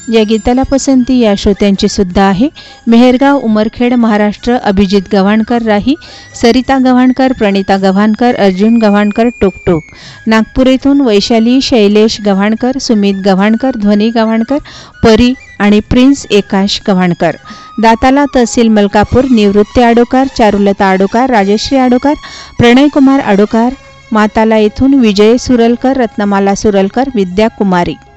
या गीताला पसंती या श्रोत्यांची सुद्धा आहे। मेहरगाव उमरखेड महाराष्ट्र अभिजित गव्हाणकर राही, सरिता गव्हाणकर, प्रणिता गव्हाणकर, अर्जुन गव्हाणकर टोकटोक। नागपूर येथून वैशाली शैलेश गव्हाणकर, सुमित गव्हाणकर, ध्वनी गव्हाणकर, परी आणि प्रिन्स एकाश गव्हाणकर। दाताला तहसील मलकापूर निवृत्ती आडोकार, चारुलता आडोकार, राजश्री आडोकार, प्रणय कुमार आडोकार। माताला येथून विजय सुरलकर, रत्नमाला सुरलकर, विद्या कुमारी।